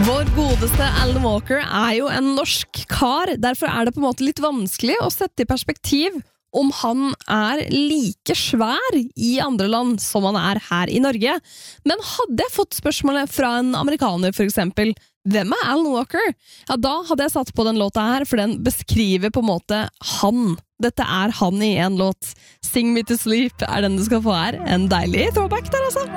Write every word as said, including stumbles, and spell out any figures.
Vår godeste Alan Walker er jo en norsk kar, derfor er det på en måte litt vanskelig å sette i perspektiv om han er like svær i andre land som han er her i Norge. Men hadde jeg fått spørsmålet fra en amerikaner for eksempel, hvem er Alan Walker? Ja, da hadde jeg satt på den låta her, for den beskriver på en måte han. Dette er han i en låt. Sing Me To Sleep er den du skal få her. En deilig throwback der altså.